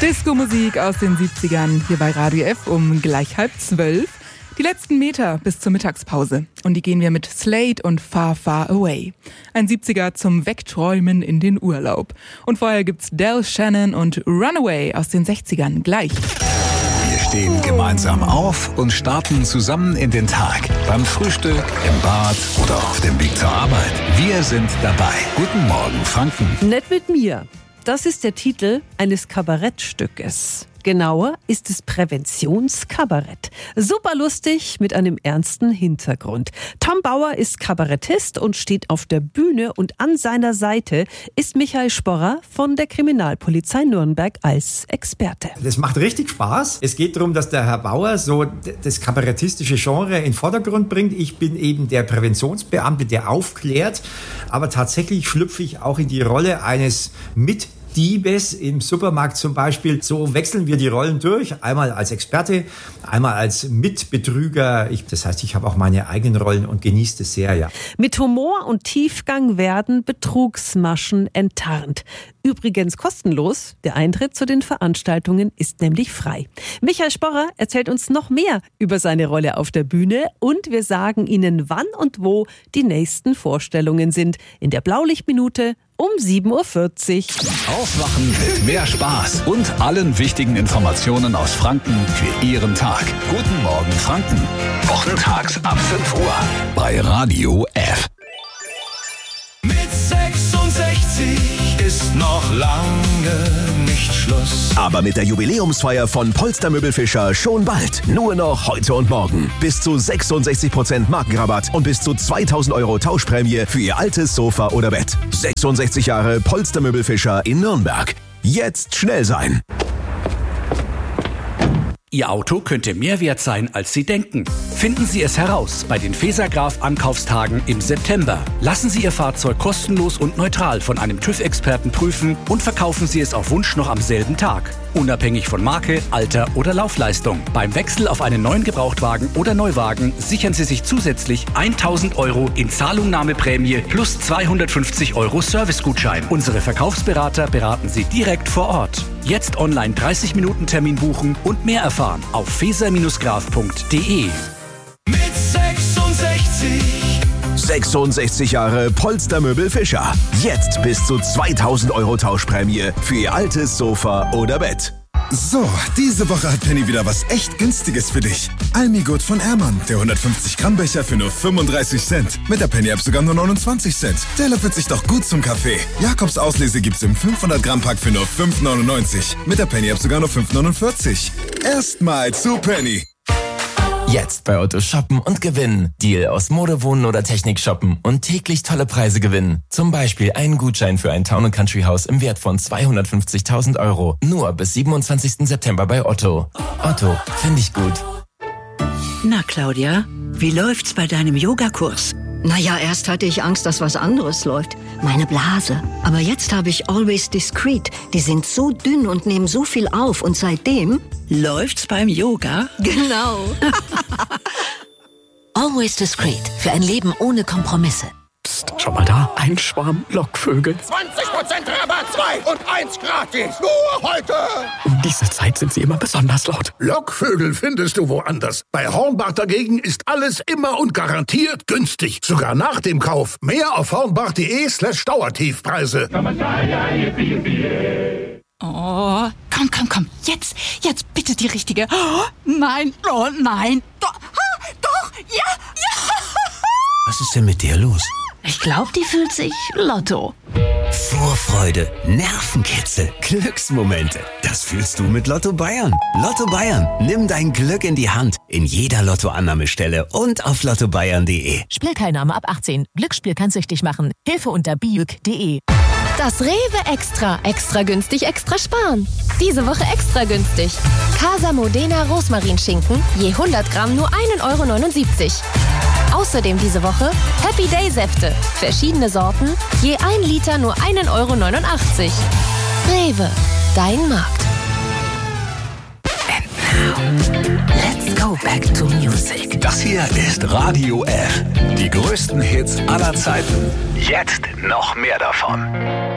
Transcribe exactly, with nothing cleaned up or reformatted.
Disco-Musik aus den siebzigern hier bei Radio F um gleich halb zwölf. Die letzten Meter bis zur Mittagspause. Und die gehen wir mit Slade und Far Far Away. Ein siebziger zum Wegträumen in den Urlaub. Und vorher gibt's Del Shannon und Runaway aus den sechzigern gleich. Wir stehen gemeinsam auf und starten zusammen in den Tag. Beim Frühstück, im Bad oder auf dem Weg zur Arbeit. Wir sind dabei. Guten Morgen, Franken. Nett mit mir. Das ist der Titel eines Kabarettstückes. Genauer ist es Präventionskabarett. Super lustig mit einem ernsten Hintergrund. Tom Bauer ist Kabarettist und steht auf der Bühne und an seiner Seite ist Michael Sporrer von der Kriminalpolizei Nürnberg als Experte. Das macht richtig Spaß. Es geht darum, dass der Herr Bauer so das kabarettistische Genre in den Vordergrund bringt. Ich bin eben der Präventionsbeamte, der aufklärt. Aber tatsächlich schlüpfe ich auch in die Rolle eines mit Diebes im Supermarkt zum Beispiel. So wechseln wir die Rollen durch. Einmal als Experte, einmal als Mitbetrüger. Ich, das heißt, ich habe auch meine eigenen Rollen und genieße es sehr, ja. Mit Humor und Tiefgang werden Betrugsmaschen enttarnt. Übrigens kostenlos. Der Eintritt zu den Veranstaltungen ist nämlich frei. Michael Sporrer erzählt uns noch mehr über seine Rolle auf der Bühne und wir sagen Ihnen, wann und wo die nächsten Vorstellungen sind. In der Blaulichtminute um sieben Uhr vierzig. Aufwachen mit mehr Spaß und allen wichtigen Informationen aus Franken für Ihren Tag. Guten Morgen, Franken. Wochentags ab fünf Uhr bei Radio F. Mit sechsundsechzig ist noch lange nicht Schluss. Aber mit der Jubiläumsfeier von Polster Möbelfischer schon bald. Nur noch heute und morgen. Bis zu sechsundsechzig Prozent Markenrabatt und bis zu zweitausend Euro Tauschprämie für Ihr altes Sofa oder Bett. sechsundsechzig Jahre Polster Möbelfischer in Nürnberg. Jetzt schnell sein. Ihr Auto könnte mehr wert sein, als Sie denken. Finden Sie es heraus bei den Fesergraf-Ankaufstagen im September. Lassen Sie Ihr Fahrzeug kostenlos und neutral von einem TÜV-Experten prüfen und verkaufen Sie es auf Wunsch noch am selben Tag. Unabhängig von Marke, Alter oder Laufleistung. Beim Wechsel auf einen neuen Gebrauchtwagen oder Neuwagen sichern Sie sich zusätzlich tausend Euro in Zahlungnahmeprämie plus zweihundertfünfzig Euro Servicegutschein. Unsere Verkaufsberater beraten Sie direkt vor Ort. Jetzt online dreißig Minuten Termin buchen und mehr erfahren auf feser graf punkt de. Mit sechsundsechzig. sechsundsechzig Jahre Polster Möbelfischer. Jetzt bis zu zweitausend Euro Tauschprämie für Ihr altes Sofa oder Bett. So, diese Woche hat Penny wieder was echt Günstiges für dich. Almigut von Ermann, der hundertfünfzig Gramm Becher für nur fünfunddreißig Cent. Mit der Penny-App sogar nur neunundzwanzig Cent. Der löffelt sich doch gut zum Kaffee. Jakobs Auslese gibt's im fünfhundert Gramm Pack für nur fünf neunundneunzig. Mit der Penny-App sogar nur fünf neunundvierzig. Erstmal zu Penny. Jetzt bei Otto shoppen und gewinnen. Deal aus Mode, Wohnen oder Technik shoppen und täglich tolle Preise gewinnen. Zum Beispiel einen Gutschein für ein Town- und Country-Haus im Wert von zweihundertfünfzigtausend Euro. Nur bis siebenundzwanzigsten September bei Otto. Otto, finde ich gut. Na Claudia, wie läuft's bei deinem Yogakurs? Naja, erst hatte ich Angst, dass was anderes läuft. Meine Blase. Aber jetzt habe ich Always Discreet. Die sind so dünn und nehmen so viel auf. Und seitdem... Läuft's beim Yoga? Genau. Always Discreet. Für ein Leben ohne Kompromisse. Psst, schau mal da. Ein Schwarm Lockvögel. zwanzig Prozent Rabatt, zwei und eins gratis. Nur heute. Um diese Zeit sind sie immer besonders laut. Lockvögel findest du woanders. Bei Hornbach dagegen ist alles immer und garantiert günstig. Sogar nach dem Kauf. Mehr auf hornbach.de slash Dauertiefpreise. Oh, komm, komm, komm. Jetzt, jetzt bitte die richtige. Oh, nein, oh nein. Doch, ah, doch, ja, ja. Was ist denn mit dir los? Ich glaube, die fühlt sich Lotto. Vorfreude, Nervenkitzel, Glücksmomente. Das fühlst du mit Lotto Bayern. Lotto Bayern. Nimm dein Glück in die Hand. In jeder Lottoannahmestelle und auf lotto bayern punkt de. Spielteilnahme ab achtzehn. Glücksspiel kann süchtig machen. Hilfe unter biuk punkt de. Das Rewe Extra. Extra günstig, extra sparen. Diese Woche extra günstig. Casa Modena Rosmarinschinken. Je hundert Gramm nur ein Euro neunundsiebzig. Außerdem diese Woche Happy Day Säfte. Verschiedene Sorten. Je ein Liter nur ein Euro neunundachtzig. Rewe. Dein Markt. And now, let's go back to music. Das hier ist Radio F. Die größten Hits aller Zeiten. Jetzt noch mehr davon.